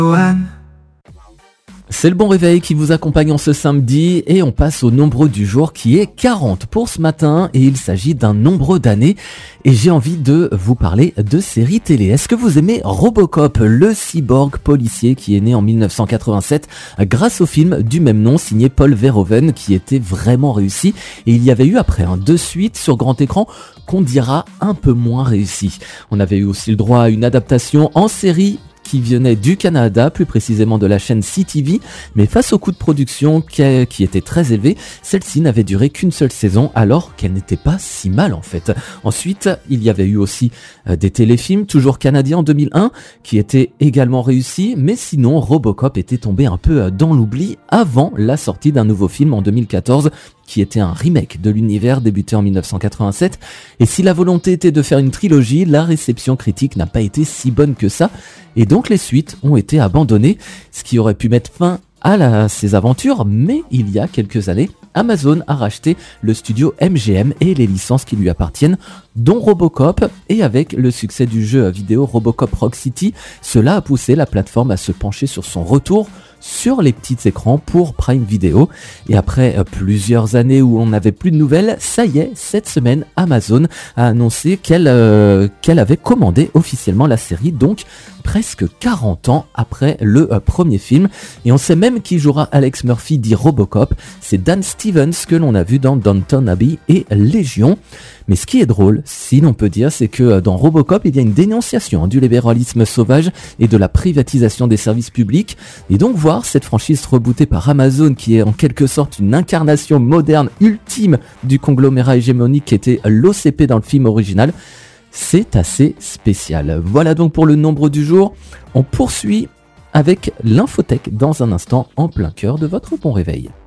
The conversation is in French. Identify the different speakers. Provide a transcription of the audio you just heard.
Speaker 1: C'est le bon réveil qui vous accompagne en ce samedi et on passe au nombre du jour qui est 40 pour ce matin et il s'agit d'un nombre d'années et j'ai envie de vous parler de séries télé. Est-ce que vous aimez Robocop, le cyborg policier qui est né en 1987 grâce au film du même nom signé Paul Verhoeven qui était vraiment réussi et il y avait eu après deux suites sur grand écran qu'on dira un peu moins réussi. On avait eu aussi le droit à une adaptation en série qui venait du Canada, plus précisément de la chaîne CTV, mais face au coût de production qui était très élevé, celle-ci n'avait duré qu'une seule saison alors qu'elle n'était pas si mal en fait. Ensuite, il y avait eu aussi des téléfilms, toujours canadiens en 2001, qui étaient également réussis, mais sinon Robocop était tombé un peu dans l'oubli avant la sortie d'un nouveau film en 2014, qui était un remake de l'univers débuté en 1987. Et si la volonté était de faire une trilogie, la réception critique n'a pas été si bonne que ça. Et donc les suites ont été abandonnées, ce qui aurait pu mettre fin à ses aventures. Mais il y a quelques années, Amazon a racheté le studio MGM et les licences qui lui appartiennent, dont Robocop, et avec le succès du jeu vidéo Robocop Rock City, cela a poussé la plateforme à se pencher sur son retour sur les petits écrans pour Prime Video. Et après plusieurs années où on n'avait plus de nouvelles, ça y est, cette semaine, Amazon a annoncé qu'elle avait commandé officiellement la série, donc presque 40 ans après le premier film. Et on sait même qui jouera Alex Murphy dit Robocop, c'est Dan Stevens que l'on a vu dans Downton Abbey et Légion. Mais ce qui est drôle, si l'on peut dire, c'est que dans Robocop, il y a une dénonciation du libéralisme sauvage et de la privatisation des services publics. Et donc voir cette franchise rebootée par Amazon, qui est en quelque sorte une incarnation moderne ultime du conglomérat hégémonique qui était l'OCP dans le film original, c'est assez spécial. Voilà donc pour le nombre du jour. On poursuit avec l'infotech dans un instant en plein cœur de votre bon réveil.